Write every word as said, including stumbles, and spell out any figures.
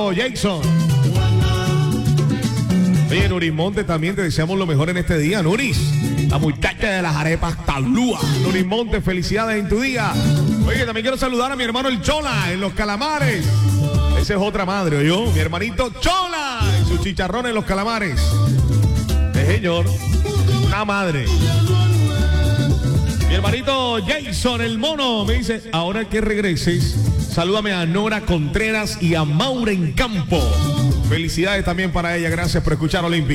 hermanito Jason. Oye, Nuris Monte, también te deseamos lo mejor en este día, Nuris. La muchacha de las arepas talúa. Nuris Monte, felicidades en tu día. Oye, también quiero saludar a mi hermano el Chola en Los Calamares. Esa es otra madre, ¿oyó? Mi hermanito Chola y sus chicharrones en Los Calamares. Sí, señor. Una madre. Mi hermanito Jason, el mono, me dice, ahora que regreses, salúdame a Nora Contreras y a Maura en Campo. Felicidades también para ella. Gracias por escuchar Olímpica.